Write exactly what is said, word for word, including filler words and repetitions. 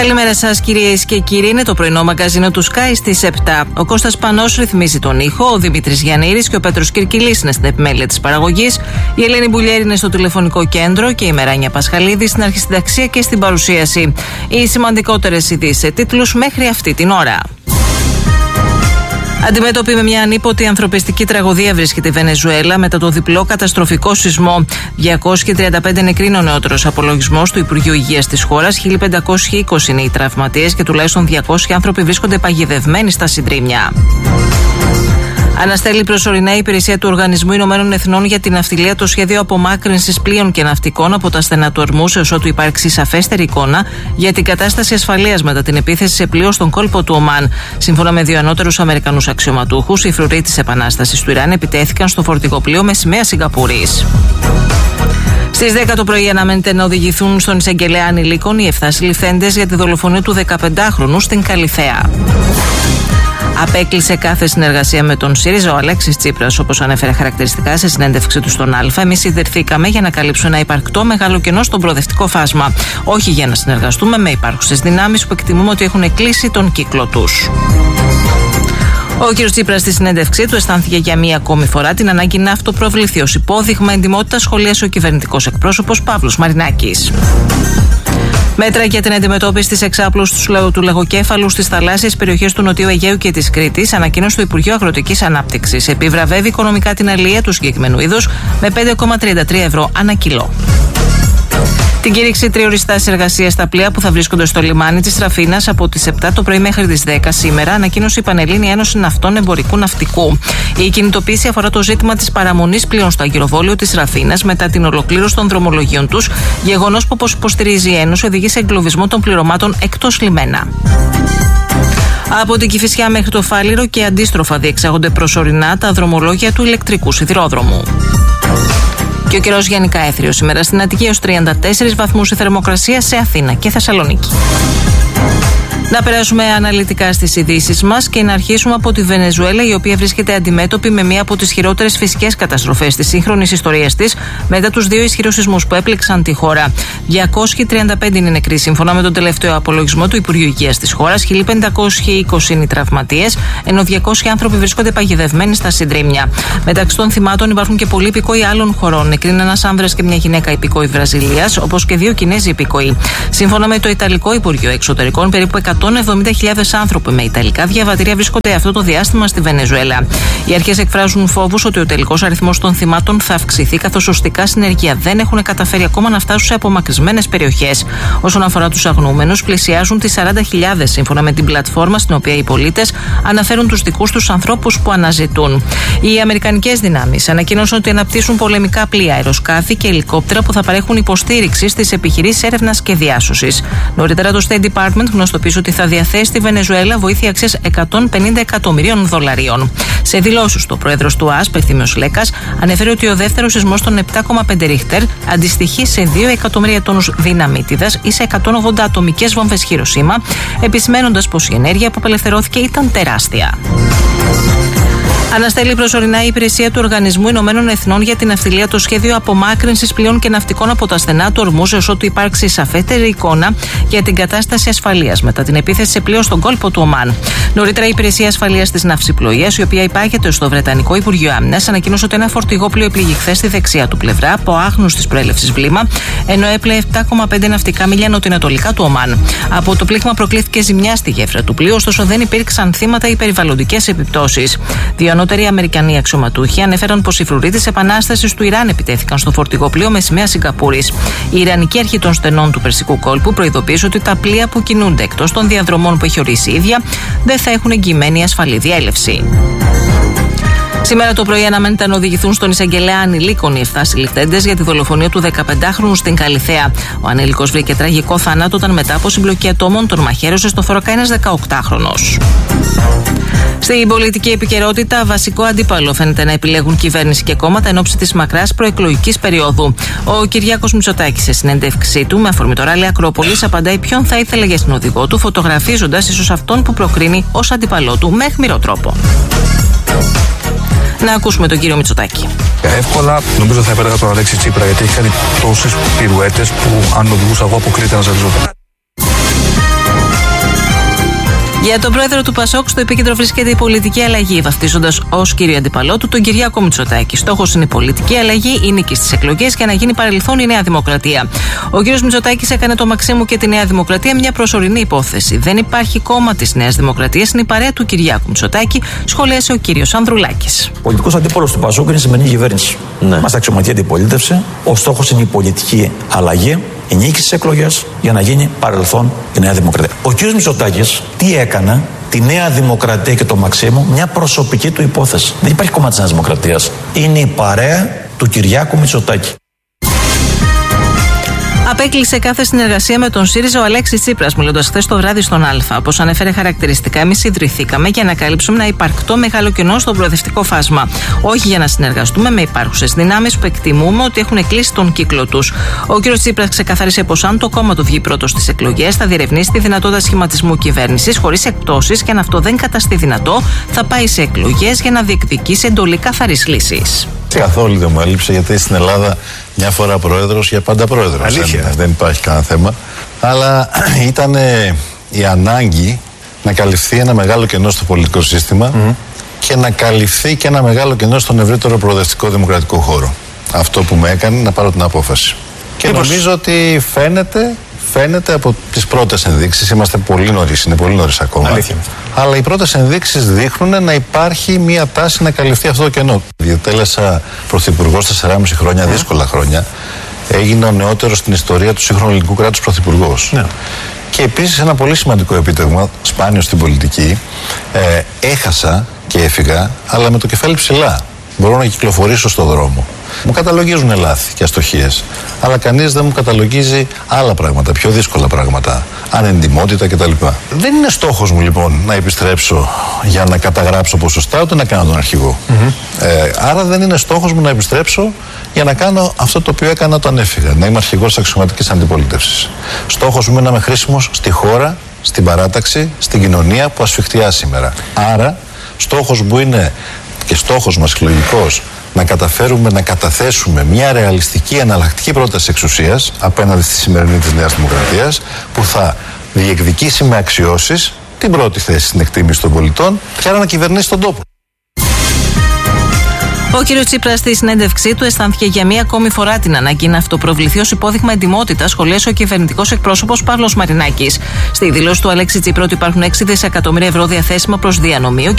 Καλημέρα σας κυρίες και κύριοι, είναι το πρωινό μαγκαζίνο του Sky στις επτά. Ο Κώστας Πανός ρυθμίζει τον ήχο, ο Δημήτρης Γιαννήρης και ο Πέτρος Κυρκυλής είναι στην επιμέλεια της παραγωγής, η Ελένη Μπουλιέρη είναι στο τηλεφωνικό κέντρο και η Μεράνια Πασχαλίδη στην αρχισυνταξία και στην παρουσίαση. Οι σημαντικότερες ειδήσεις σε τίτλους μέχρι αυτή την ώρα. Αντιμέτωπη με μια ανίποτη ανθρωπιστική τραγωδία βρίσκεται η Βενεζουέλα μετά το διπλό καταστροφικό σεισμό. διακόσιοι τριάντα πέντε νεκροί είναι ο νεότερος απολογισμός του Υπουργείου Υγείας της χώρας, χίλια πεντακόσιοι είκοσι είναι οι τραυματίες και τουλάχιστον διακόσιοι άνθρωποι βρίσκονται παγιδευμένοι στα συντρίμμια. Αναστέλει προσωρινά η υπηρεσία του Οργανισμού Ηνωμένων Εθνών για την Ναυτιλία το σχέδιο απομάκρυνσης πλοίων και ναυτικών από τα στενά του Ορμούζ έως ότου υπάρξει σαφέστερη εικόνα για την κατάσταση ασφαλείας μετά την επίθεση σε πλοίο στον κόλπο του Ομάν. Σύμφωνα με δύο ανώτερους Αμερικανούς αξιωματούχους, οι φρουροί της Επανάστασης του Ιράν επιτέθηκαν στο φορτηγοπλοίο με σημαία Σιγκαπούρης. Στις δέκα το πρωί αναμένεται να οδηγηθούν στον εισαγγελέα ανηλίκων οι εφτά συλληφθέντες για τη δολοφονία του δεκαπεντάχρονου στην Καλιθέα. Απέκλεισε κάθε συνεργασία με τον ΣΥΡΙΖΑ ο Αλέξης Τσίπρας, όπως ανέφερε χαρακτηριστικά σε συνέντευξη του στον Α. Εμείς ιδρυθήκαμε για να καλύψουμε ένα υπαρκτό μεγάλο κενό στον προοδευτικό φάσμα. Όχι για να συνεργαστούμε με υπάρχουσες δυνάμεις που εκτιμούμε ότι έχουν κλείσει τον κύκλο τους. Ο κ. Τσίπρας στη συνέντευξή του αισθάνθηκε για μία ακόμη φορά την ανάγκη να αυτοπροβληθεί ως υπόδειγμα εντιμότητας, σχολίασε ο κυβερνητικός εκπρόσωπος Παύλος Μαρινάκης. Μέτρα για την αντιμετώπιση της εξάπλωσης του λαγοκέφαλου στις θαλάσσιες περιοχές του Νοτιού Αιγαίου και της Κρήτης, ανακοίνωσε το Υπουργείο Αγροτικής Ανάπτυξης. Επιβραβεύει οικονομικά την αλεία του συγκεκριμένου είδους με πέντε κόμμα τριάντα τρία ευρώ ανά κιλό. Την κήρυξη τριώρης στάσης εργασίας στα πλοία που θα βρίσκονται στο λιμάνι της Ραφίνας από τις επτά το πρωί μέχρι τις δέκα σήμερα ανακοίνωσε η Πανελλήνια Ένωση Ναυτών Εμπορικού Ναυτικού. Η κινητοποίηση αφορά το ζήτημα της παραμονής πλοίων στο αγκυροβόλιο της Ραφίνας μετά την ολοκλήρωση των δρομολογίων τους, γεγονός που, όπως υποστηρίζει η Ένωση, οδηγεί σε εγκλωβισμό των πληρωμάτων εκτός λιμένα. Από την Κηφισιά μέχρι το Φάληρο και αντίστροφα διεξάγονται προσωρινά τα δρομολόγια του ηλεκτρικού σιδηρόδρομου. Και ο καιρός γενικά έθριος σήμερα στην Αττική έως τριάντα τέσσερις βαθμούς η θερμοκρασία σε Αθήνα και Θεσσαλονίκη. Να περάσουμε αναλυτικά στις ειδήσεις μας και να αρχίσουμε από τη Βενεζουέλα, η οποία βρίσκεται αντιμέτωπη με μία από τις χειρότερες φυσικές καταστροφές της σύγχρονης ιστορίας της μετά τους δύο ισχυρούς σεισμούς που έπληξαν τη χώρα. διακόσιοι τριάντα πέντε είναι νεκροί σύμφωνα με τον τελευταίο απολογισμό του Υπουργείου Υγείας της χώρας, χίλια πεντακόσιοι είκοσι είναι οι τραυματίες, ενώ διακόσιοι άνθρωποι βρίσκονται παγιδευμένοι στα συντρίμμια. Μεταξύ των θυμάτων υπάρχουν και πολλοί υπηκόοι άλλων χωρών. Νεκροί είναι ένας άνδρας και μια γυναίκα υπηκόοι Βραζιλίας, όπως και δύο Κινέζοι υπηκόοι. Σύμφωνα με το Ιταλικό Υπουργείο Εξωτερικών, περίπου εκατόν εβδομήντα χιλιάδες άνθρωποι με ιταλικά διαβατήρια βρίσκονται αυτό το διάστημα στη Βενεζουέλα. Οι αρχές εκφράζουν φόβους ότι ο τελικός αριθμός των θυμάτων θα αυξηθεί, καθώς οστικά συνεργεία δεν έχουν καταφέρει ακόμα να φτάσουν σε απομακρυσμένες περιοχές. Όσον αφορά τους αγνοούμενους, πλησιάζουν τις σαράντα χιλιάδες, σύμφωνα με την πλατφόρμα στην οποία οι πολίτες αναφέρουν τους δικούς τους ανθρώπους που αναζητούν. Οι αμερικανικές δυνάμεις ανακοίνωσαν ότι αναπτύσσουν πολεμικά πλοία, αεροσκάφη και ελικόπτερα που θα παρέχουν υποστήριξη στις επιχειρήσεις έρευνας και διάσωσης. Νωρίτερα, το State Department γνωστοποίησε ότι θα διαθέσει στη Βενεζουέλα βοήθεια αξίας εκατόν πενήντα εκατομμυρίων δολαρίων. Σε δηλώσεις του, ο πρόεδρος του ΟΑΣ, Πεθύμιος Λέκας, ανέφερε ότι ο δεύτερος σεισμός των επτά κόμμα πέντε ρίχτερ αντιστοιχεί σε δύο εκατομμύρια τόνους δυναμίτιδας ή σε εκατόν ογδόντα ατομικές βόμβες Χιροσίμα, επισημένοντας πως η ενέργεια που απελευθερώθηκε ήταν τεράστια. Αναστέλει προσωρινά η υπηρεσία του Οργανισμού Ηνωμένων Εθνών για την Ναυτιλία το σχέδιο απομάκρυνσης πλοίων και ναυτικών από τα στενά του Ορμούζ έως ότου υπάρξει σαφέστερη εικόνα για την κατάσταση ασφαλείας μετά την επίθεση σε πλοίο στον κόλπο του Ομάν. Νωρίτερα, η Υπηρεσία Ασφαλείας της Ναυσιπλοείας, η οποία υπάγεται στο Βρετανικό Υπουργείο Άμυνας, ανακοίνωσε ότι ένα φορτηγόπλοιο επλήγει χθες στη δεξιά του πλευρά από άγνωστης προέλευσης βλήμα, ενώ έπλεε επτά κόμμα πέντε ναυτικά μίλια νοτιοανατολικά του Ομάν. Από το πλήγμα προκλήθηκε ζημιά στη γέφυρα του πλοίου, ωστόσο δεν υπήρξαν θύματα ή περιβαλλοντικές επιπτώσεις. Δύο ανώτεροι Αμερικανοί αξιωματούχοι ανέφεραν πως οι φρουροί της Επανάστασης του Ιράν επιτέθηκαν στο φορτηγοπλοίο με σημαία Σιγκαπούρης. Η Ιρανική Αρχή των Στενών του Περσικού Κόλπου προειδοποίησε ότι τα πλοία που κινούνται εκτός των διαδρομών που έχει ορίσει η ίδια δεν θα έχουν εγγυημένη ασφαλή διέλευση. Σήμερα το πρωί αναμένεται να οδηγηθούν στον εισαγγελέα ανηλίκων οι εφτά συλληφθέντες για τη δολοφονία του δεκαπεντάχρονου στην Καλιθέα. Ο ανήλικος βρήκε τραγικό θάνατο όταν μετά από συμπλοκή ατόμων τον μαχαίρωσε στο θώρακα ένας δεκαοκτάχρονος. Στην πολιτική επικαιρότητα, βασικό αντίπαλο φαίνεται να επιλέγουν κυβέρνηση και κόμματα εν ώψη της μακράς προεκλογικής περίοδου. Ο Κυριάκος Μητσοτάκης, σε συνέντευξή του με αφορμή το ράλι Ακρόπολης, απαντάει ποιον θα ήθελε για συνοδηγό του, φωτογραφίζοντας ίσως αυτόν που προκρίνει ως αντίπαλό του με αιχμηρό τρόπο. Να ακούσουμε τον κύριο Μητσοτάκη. Εύκολα νομίζω θα επέλεγα τον Αλέξη Τσίπρα, γιατί έχει κάνει τόσες πυρουέτες που αν οδηγούσα εγώ αποκλείται να ζαλιζόταν. Για τον πρόεδρο του Πασόκ, στο επίκεντρο βρίσκεται η πολιτική αλλαγή, βαφτίζοντας ως κύριο αντίπαλό του τον Κυριάκο Μητσοτάκη. Στόχος είναι η πολιτική αλλαγή, η νίκη στις εκλογές για να γίνει παρελθόν η Νέα Δημοκρατία. Ο κύριος Μητσοτάκης έκανε το Μαξίμου και τη Νέα Δημοκρατία μια προσωρινή υπόθεση. Δεν υπάρχει κόμμα της Νέας Δημοκρατίας, είναι η παρέα του Κυριάκου Μητσοτάκη, σχολίασε ο κύριος Ανδρουλάκης. Πολιτικός αντίπαλος του Πασόκ είναι η σημερινή κυβέρνηση. Ναι. Είμαστε αξιωματική αντιπολίτευση. Ο στόχος είναι η πολιτική αλλαγή, η νίκη στις εκλογές για να γίνει παρελθόν η Νέα Δημοκρατία. Ο κύριος Μητσοτάκης τι έκανε? Τη Νέα Δημοκρατία και το Μαξίμου μια προσωπική του υπόθεση. Δεν υπάρχει κόμμα της Νέας Δημοκρατίας. Είναι η παρέα του Κυριάκου Μητσοτάκη. Απέκλεισε κάθε συνεργασία με τον ΣΥΡΙΖΑ ο Αλέξης Τσίπρας, μιλώντας χθες το βράδυ στον Α. Όπως ανέφερε χαρακτηριστικά, εμείς ιδρυθήκαμε για να καλύψουμε ένα υπαρκτό μεγάλο κενό στο προοδευτικό φάσμα. Όχι για να συνεργαστούμε με υπάρχουσες δυνάμεις που εκτιμούμε ότι έχουν κλείσει τον κύκλο τους. Ο κ. Τσίπρας ξεκαθάρισε πως αν το κόμμα του βγει πρώτο στις εκλογές, θα διερευνήσει τη δυνατότητα σχηματισμού κυβέρνησης χωρίς εκπτώσεις και αν αυτό δεν καταστεί δυνατό, θα πάει σε εκλογές για να διεκδικήσει εντολή καθαρής λύσης. Καθόλου δεν μου έλειψε, γιατί στην Ελλάδα μια φορά πρόεδρος, για πάντα πρόεδρος. Αλήθεια. Δεν, δεν υπάρχει κανένα θέμα. Αλλά ήταν η ανάγκη να καλυφθεί ένα μεγάλο κενό στο πολιτικό σύστημα mm-hmm. και να καλυφθεί και ένα μεγάλο κενό στον ευρύτερο προοδευτικό δημοκρατικό χώρο. Αυτό που με έκανε να πάρω την απόφαση. Και Μήπως... νομίζω ότι φαίνεται, φαίνεται από τις πρώτες ενδείξεις, είμαστε πολύ νωρίς, είναι πολύ νωρίς ακόμα. Αλήθεια. Αλλά οι πρώτες ενδείξεις δείχνουν να υπάρχει μια τάση να καλυφθεί αυτό το κενό. Διατέλεσα πρωθυπουργός τεσσεράμισι χρόνια, mm. δύσκολα χρόνια. Έγινα ο νεότερος στην ιστορία του σύγχρονου ελληνικού κράτους πρωθυπουργός. Ναι. Και επίσης ένα πολύ σημαντικό επίτευγμα, σπάνιο στην πολιτική, ε, έχασα και έφυγα, αλλά με το κεφάλι ψηλά. Μπορώ να κυκλοφορήσω στον δρόμο. Μου καταλογίζουν λάθη και αστοχίες, αλλά κανείς δεν μου καταλογίζει άλλα πράγματα, πιο δύσκολα πράγματα, ανεντιμότητα κτλ. Δεν είναι στόχος μου λοιπόν να επιστρέψω για να καταγράψω ποσοστά, ούτε να κάνω τον αρχηγό. Mm-hmm. Ε, άρα δεν είναι στόχος μου να επιστρέψω για να κάνω αυτό το οποίο έκανα όταν έφυγα, να είμαι αρχηγός της αξιωματικής αντιπολίτευσης. Στόχος μου είναι να είμαι χρήσιμος στη χώρα, στην παράταξη, στην κοινωνία που ασφιχτιά σήμερα. Άρα, στόχος μου είναι και στόχος μας συλλογικός να καταφέρουμε να καταθέσουμε μια ρεαλιστική εναλλακτική πρόταση εξουσίας απέναντι στη σημερινή της Νέας Δημοκρατίας, που θα διεκδικήσει με αξιώσεις την πρώτη θέση στην εκτίμηση των πολιτών και άρα να κυβερνήσει τον τόπο. Ο κ. Τσίπρας στη συνέντευξή του αισθάνθηκε για μία ακόμη φορά την ανάγκη να αυτοπροβληθεί ως υπόδειγμα εντιμότητας, σχολίασε ο κυβερνητικός εκπρόσωπος Παύλος Μαρινάκης. Στη δήλωση του Αλέξη Τσίπρα ότι υπάρχουν έξι δισεκατομμύρια ευρώ διαθέσιμα προς διανομή,